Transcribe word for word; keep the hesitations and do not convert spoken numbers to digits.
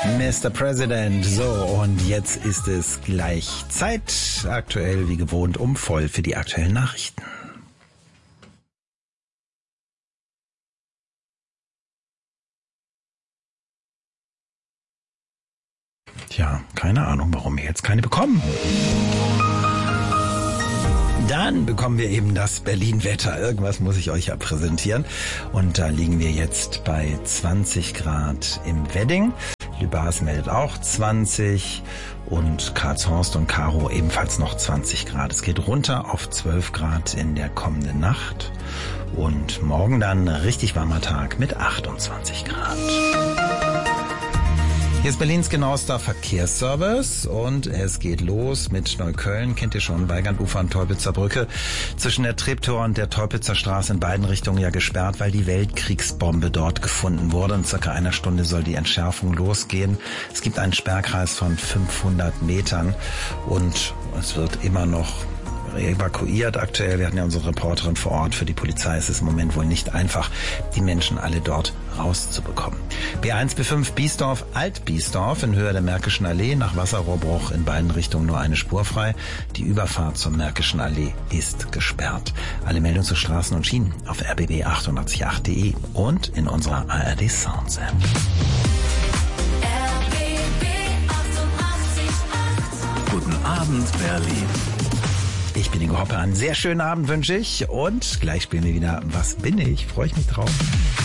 Mister President. So, und jetzt ist es gleich Zeit, aktuell wie gewohnt, um voll für die aktuellen Nachrichten. Tja, keine Ahnung, warum wir jetzt keine bekommen. Dann bekommen wir eben das Berlin-Wetter. Irgendwas muss ich euch ja präsentieren. Und da liegen wir jetzt bei zwanzig Grad im Wedding. Lübars meldet auch zwanzig und Karlshorst und Karo ebenfalls noch zwanzig Grad. Es geht runter auf zwölf Grad in der kommenden Nacht. Und morgen dann richtig warmer Tag mit achtundzwanzig Grad. Hier ist Berlins genauester Verkehrsservice und es geht los mit Neukölln, kennt ihr schon, Weigernufer und Teupitzer Brücke. Zwischen der Treptower und der Teupitzer Straße in beiden Richtungen ja gesperrt, weil die Weltkriegsbombe dort gefunden wurde. In circa einer Stunde soll die Entschärfung losgehen. Es gibt einen Sperrkreis von fünfhundert Metern und es wird immer noch evakuiert aktuell. Wir hatten ja unsere Reporterin vor Ort. Für die Polizei ist es im Moment wohl nicht einfach, die Menschen alle dort rauszubekommen. B eins, B fünf, Biesdorf, Alt-Biesdorf in Höhe der Märkischen Allee. Nach Wasserrohrbruch in beiden Richtungen nur eine Spur frei. Die Überfahrt zur Märkischen Allee ist gesperrt. Alle Meldungen zu Straßen und Schienen auf r b b achtundachtzig punkt acht punkt de und in unserer A R D Sounds App. Guten Abend, Berlin. Ich bin Ingo Hoppe. Einen sehr schönen Abend wünsche ich und gleich spielen wir wieder Was bin ich? Freue ich mich drauf.